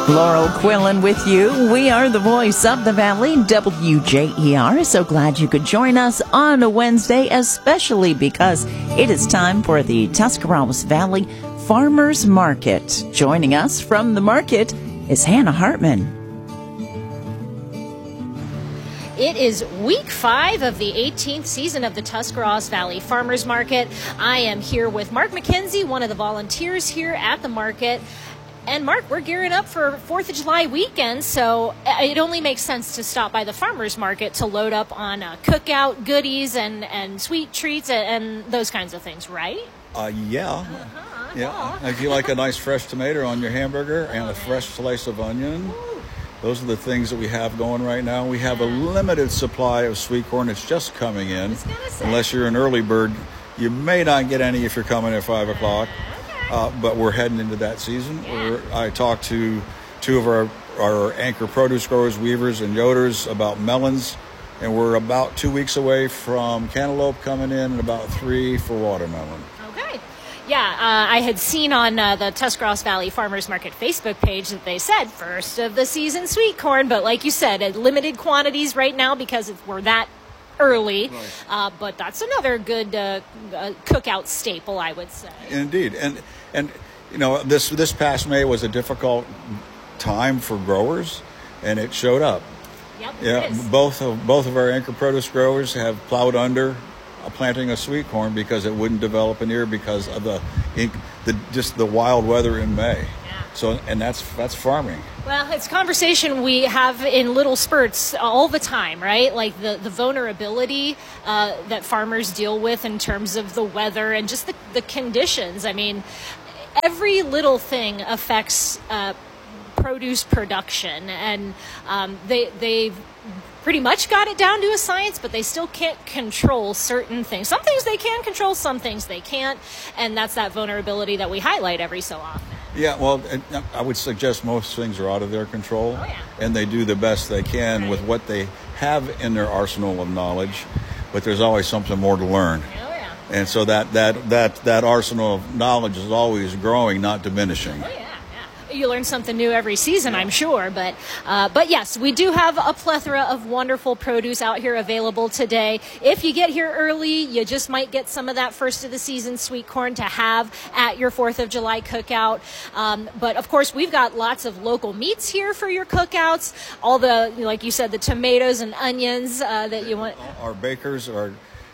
Laurel Quillen with you. We are the voice of the Valley, WJER. So glad you could join us on a Wednesday, especially because it is time for the Tuscarawas Valley Farmers Market. Joining us from the market is Hannah Hartman. It is week 5 of the 18th season of the Tuscarawas Valley Farmers Market. I am here with Mark McKenzie, one of the volunteers here at the market. And Mark, we're gearing up for 4th of July weekend, so it only makes sense to stop by the farmers market to load up on cookout goodies and sweet treats and those kinds of things, right? Yeah. If you like a nice fresh tomato on your hamburger and a fresh slice of onion, those are the things that we have going right now. We have a limited supply of sweet corn that's just coming in. Unless you're an early bird, you may not get any if you're coming at 5 o'clock. But we're heading into that season. I talked to two of our anchor produce growers, Weavers and Yoders, about melons, and we're about 2 weeks away from cantaloupe coming in and about 3 for watermelon. Okay. Yeah, I had seen on the Tuscarawas Valley Farmers Market Facebook page that they said first of the season sweet corn, but like you said, at limited quantities right now because we're that early, right. But that's another good cookout staple, I would say. Indeed, and you know, this past May was a difficult time for growers, and it showed up. Yep, yeah, both of our anchor produce growers have plowed under planting of sweet corn because it wouldn't develop in here because of the wild weather in May. So, and that's farming. Well, it's conversation we have in little spurts all the time, right? Like the vulnerability that farmers deal with in terms of the weather and just the conditions. I mean, every little thing affects produce production, and they've pretty much got it down to a science, but they still can't control certain things. Some things they can control, some things they can't, and that's that vulnerability that we highlight every so often. Yeah, well, I would suggest most things are out of their control, and they do the best they can with what they have in their arsenal of knowledge, but there's always something more to learn. And so that arsenal of knowledge is always growing, not diminishing. You learn something new every season, I'm sure. But yes, we do have a plethora of wonderful produce out here available today. If you get here early, you just might get some of that first of the season sweet corn to have at your 4th of July cookout. But of course, we've got lots of local meats here for your cookouts. All the, like you said, the tomatoes and onions that you want. Our bakers are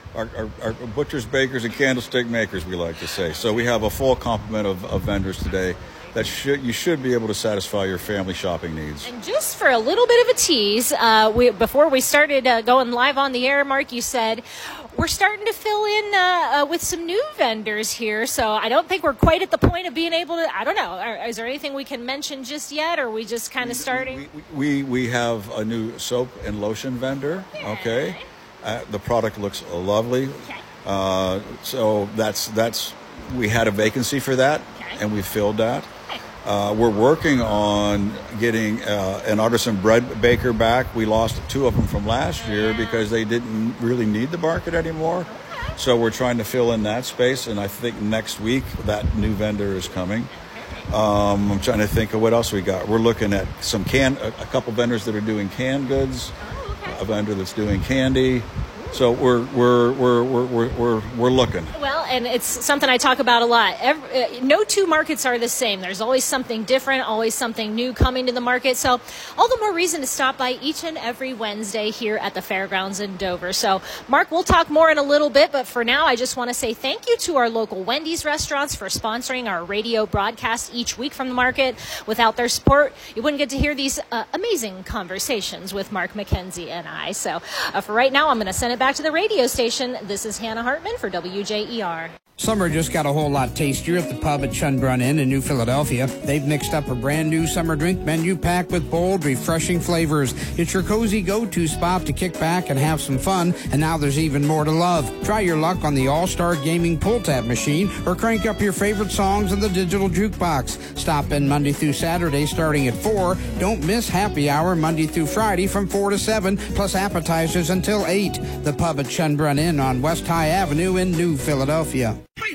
our butchers, bakers, and candlestick makers, we like to say. So we have a full complement of vendors today that you should be able to satisfy your family shopping needs. And just for a little bit of a tease, before we started going live on the air, Mark, you said we're starting to fill in with some new vendors here. So I don't think we're quite at the point of being able to, I don't know, is there anything we can mention just yet, or are we just kind of starting? We have a new soap and lotion vendor, okay? The product looks lovely. Okay. So that's we had a vacancy for that, and we filled that. We're working on getting an artisan bread baker back. We lost 2 of them from last year because they didn't really need the market anymore. So we're trying to fill in that space, and I think next week that new vendor is coming. I'm trying to think of what else we got. We're looking at a couple vendors that are doing canned goods, a vendor that's doing candy. So we're looking. Well, and it's something I talk about a lot. No two markets are the same. There's always something different, always something new coming to the market. So all the more reason to stop by each and every Wednesday here at the Fairgrounds in Dover. So, Mark, we'll talk more in a little bit, but for now, I just want to say thank you to our local Wendy's restaurants for sponsoring our radio broadcast each week from the market. Without their support, you wouldn't get to hear these amazing conversations with Mark McKenzie and I. So for right now, I'm going to send it back to the radio station. This is Hannah Hartman for WJER. Summer just got a whole lot tastier at the pub at Schönbrunn Inn in New Philadelphia. They've mixed up a brand new summer drink menu packed with bold, refreshing flavors. It's your cozy go-to spot to kick back and have some fun, and now there's even more to love. Try your luck on the All-Star Gaming Pull Tab machine or crank up your favorite songs in the digital jukebox. Stop in Monday through Saturday starting at 4. Don't miss happy hour Monday through Friday from 4 to 7, plus appetizers until 8. The pub at Schönbrunn Inn on West High Avenue in New Philadelphia. Wait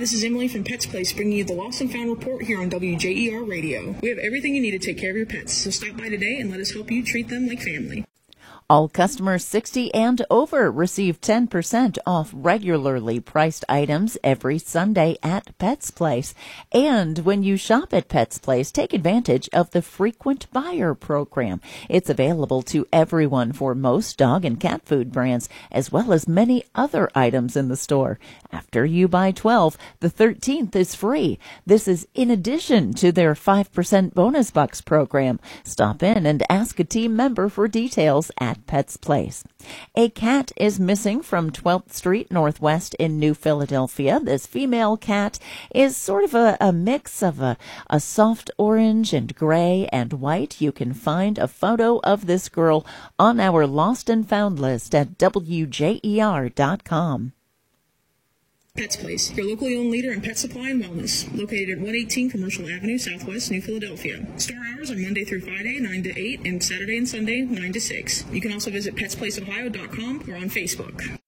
this is Emily from Pets Place, bringing you the Lost and Found report here on WJER Radio. We have everything you need to take care of your pets, so stop by today and let us help you treat them like family. All customers 60 and over receive 10% off regularly priced items every Sunday at Pets Place. And when you shop at Pets Place, take advantage of the Frequent Buyer program. It's available to everyone for most dog and cat food brands, as well as many other items in the store. After you buy 12, the 13th is free. This is in addition to their 5% bonus bucks program. Stop in and ask a team member for details at Pets Place. A cat is missing from 12th Street Northwest in New Philadelphia. This female cat is sort of a mix of a soft orange and gray and white. You can find a photo of this girl on our Lost and Found list at WJER.com. Pets Place, your locally owned leader in pet supply and wellness, located at 118 Commercial Avenue, Southwest, New Philadelphia. Store hours are Monday through Friday, 9 to 8, and Saturday and Sunday, 9 to 6. You can also visit PetsPlaceOhio.com or on Facebook.